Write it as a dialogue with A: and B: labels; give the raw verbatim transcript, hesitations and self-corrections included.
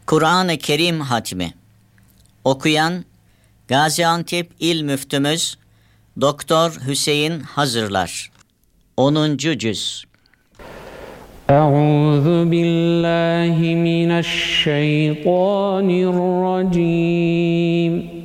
A: Kur'an-ı Kerim hatmi. Okuyan Gaziantep İl Müftümüz Doktor Hüseyin Hazırlar. onuncu cüz.
B: Euzu billahi mineşşeytanirracim.